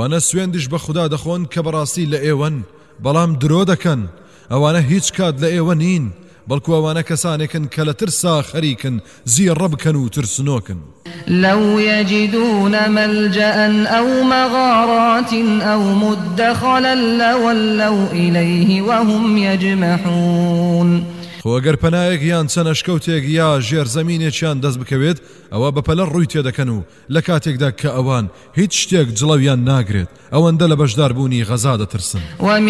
ئەوانە سوێندش بە خوددا دەخۆن کە بەڕاستی لە ئێوەن بەڵام درۆ دەکەن ئەوانە هیچ کات لە ئێوە نین بەڵکو ئەوانە کەسانێکن کە لە ترسا خەریکن زیێڕە بکەن و ترسنۆکن لو يجدون ملجأ أو مغارات أو مدخلا لولوا إليه وهم يجمحون خۆ ئەگەر پەنایەک یان چەنەشکەوتێک یا ژێرزەمینێکیان دەست بکەوێت ئەوە بەپەلە ڕووی تێدەکەن و لە کاتێکدا کە ئەوان هیچ شتێک جڵەویان ناگرێت ئەوەندە لە بەشداربوونی غەزا دەترسن